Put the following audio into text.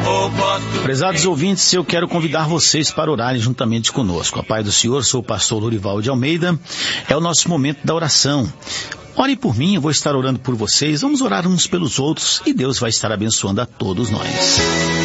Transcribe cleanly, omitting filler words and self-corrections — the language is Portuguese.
Prezados ouvintes, eu quero convidar vocês para orarem juntamente conosco. A paz do Senhor, sou o pastor Lorival de Almeida. É o nosso momento da oração. Orem por mim, eu vou estar orando por vocês. Vamos orar uns pelos outros e Deus vai estar abençoando a todos nós.